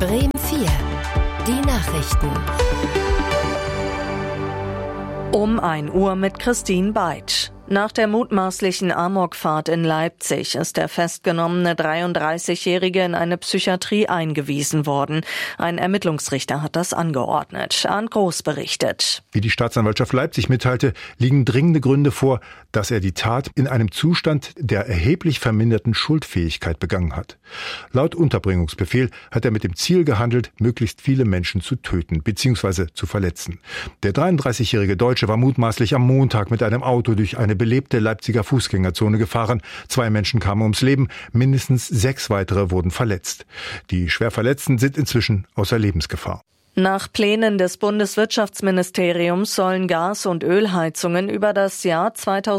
Bremen 4. Die Nachrichten. Um 1 Uhr mit Christine Beitsch. Nach der mutmaßlichen Amokfahrt in Leipzig ist der festgenommene 33-Jährige in eine Psychiatrie eingewiesen worden. Ein Ermittlungsrichter hat das angeordnet. Arndt Groß berichtet. Wie die Staatsanwaltschaft Leipzig mitteilte, liegen dringende Gründe vor, dass er die Tat in einem Zustand der erheblich verminderten Schuldfähigkeit begangen hat. Laut Unterbringungsbefehl hat er mit dem Ziel gehandelt, möglichst viele Menschen zu töten bzw. zu verletzen. Der 33-jährige Deutsche war mutmaßlich am Montag mit einem Auto durch eine belebte Leipziger Fußgängerzone gefahren. 2 Menschen kamen ums Leben, mindestens 6 weitere wurden verletzt. Die Schwerverletzten sind inzwischen außer Lebensgefahr. Nach Plänen des Bundeswirtschaftsministeriums sollen Gas- und Ölheizungen über das Jahr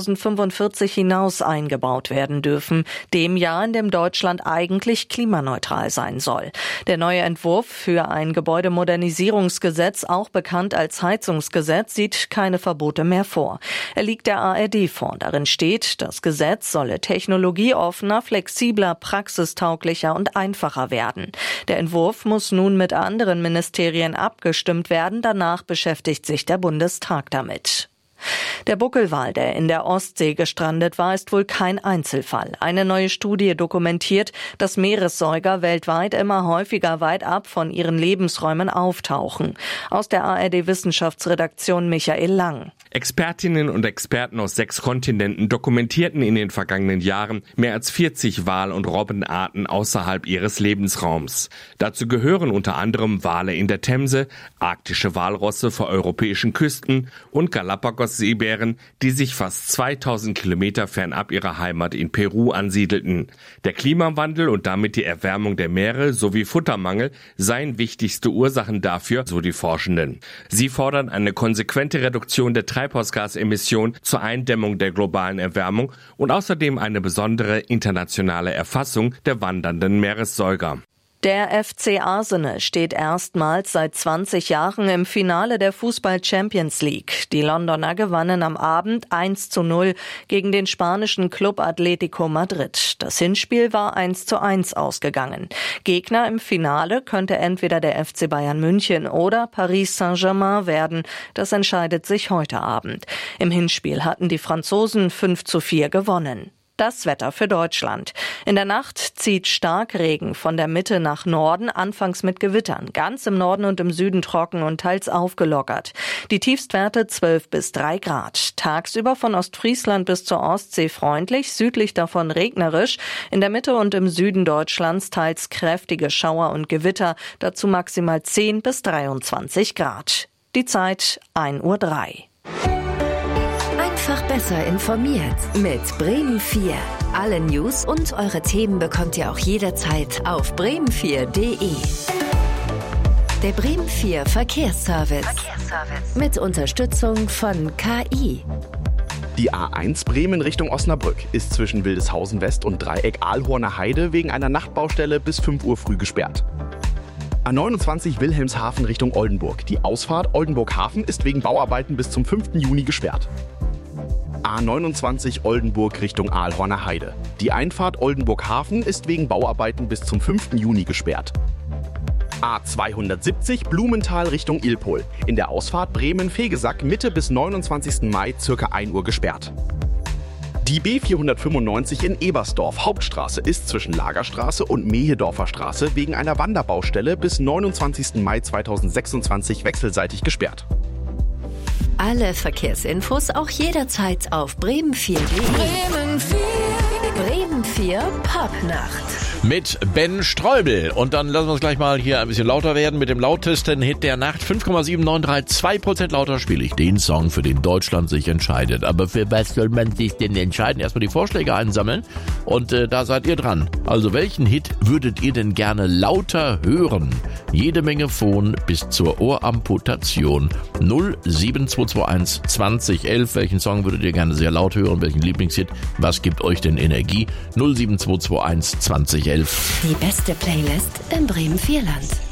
2045 hinaus eingebaut werden dürfen, dem Jahr, in dem Deutschland eigentlich klimaneutral sein soll. Der neue Entwurf für ein Gebäudemodernisierungsgesetz, auch bekannt als Heizungsgesetz, sieht keine Verbote mehr vor. Er liegt der ARD vor. Darin steht, das Gesetz solle technologieoffener, flexibler, praxistauglicher und einfacher werden. Der Entwurf muss nun mit anderen Ministerien abgestimmt werden. Danach beschäftigt sich der Bundestag damit. Der Buckelwal, der in der Ostsee gestrandet war, ist wohl kein Einzelfall. Eine neue Studie dokumentiert, dass Meeressäuger weltweit immer häufiger weit ab von ihren Lebensräumen auftauchen. Aus der ARD-Wissenschaftsredaktion Michael Lang. Expertinnen und Experten aus 6 Kontinenten dokumentierten in den vergangenen Jahren mehr als 40 Wal- und Robbenarten außerhalb ihres Lebensraums. Dazu gehören unter anderem Wale in der Themse, arktische Walrosse vor europäischen Küsten und Galapagos-Seebären, die sich fast 2000 Kilometer fernab ihrer Heimat in Peru ansiedelten. Der Klimawandel und damit die Erwärmung der Meere sowie Futtermangel seien wichtigste Ursachen dafür, so die Forschenden. Sie fordern eine konsequente Reduktion der Treibhausgasemissionen zur Eindämmung der globalen Erwärmung und außerdem eine besondere internationale Erfassung der wandernden Meeressäuger. Der FC Arsenal steht erstmals seit 20 Jahren im Finale der Fußball-Champions League. Die Londoner gewannen am Abend 1:0 gegen den spanischen Club Atletico Madrid. Das Hinspiel war 1:1 ausgegangen. Gegner im Finale könnte entweder der FC Bayern München oder Paris Saint-Germain werden. Das entscheidet sich heute Abend. Im Hinspiel hatten die Franzosen 5:4 gewonnen. Das Wetter für Deutschland. In der Nacht zieht Starkregen von der Mitte nach Norden, anfangs mit Gewittern. Ganz im Norden und im Süden trocken und teils aufgelockert. Die Tiefstwerte 12 bis 3 Grad. Tagsüber von Ostfriesland bis zur Ostsee freundlich, südlich davon regnerisch. In der Mitte und im Süden Deutschlands teils kräftige Schauer und Gewitter. Dazu maximal 10 bis 23 Grad. Die Zeit 1:03 Uhr. Einfach besser informiert mit Bremen 4. Alle News und eure Themen bekommt ihr auch jederzeit auf bremen4.de. Der Bremen 4 Verkehrsservice. Mit Unterstützung von KI. Die A1 Bremen Richtung Osnabrück ist zwischen Wildeshausen West und Dreieck Aalhorner Heide wegen einer Nachtbaustelle bis 5 Uhr früh gesperrt. A29 Wilhelmshaven Richtung Oldenburg. Die Ausfahrt Oldenburg-Hafen ist wegen Bauarbeiten bis zum 5. Juni gesperrt. A29 Oldenburg Richtung Aalhorner Heide. Die Einfahrt Oldenburg-Hafen ist wegen Bauarbeiten bis zum 5. Juni gesperrt. A270 Blumenthal Richtung Ilpol. In der Ausfahrt Bremen-Fegesack Mitte bis 29. Mai ca. 1 Uhr gesperrt. Die B495 in Ebersdorf Hauptstraße ist zwischen Lagerstraße und Mehedorfer Straße wegen einer Wanderbaustelle bis 29. Mai 2026 wechselseitig gesperrt. Alle Verkehrsinfos auch jederzeit auf bremen4.de. Bremen 4 Popnacht. Mit Ben Streubel. Und dann lassen wir es gleich mal hier ein bisschen lauter werden mit dem lautesten Hit der Nacht. 5,793, 2% lauter spiele ich den Song, für den Deutschland sich entscheidet. Aber für was soll man sich denn entscheiden? Erstmal die Vorschläge einsammeln und da seid ihr dran. Also welchen Hit würdet ihr denn gerne lauter hören? Jede Menge Phon bis zur Ohramputation. 07221 2011. Welchen Song würdet ihr gerne sehr laut hören? Welchen Lieblingshit? Was gibt euch denn Energie? 07221 2011. Die beste Playlist im Bremen-Vierland.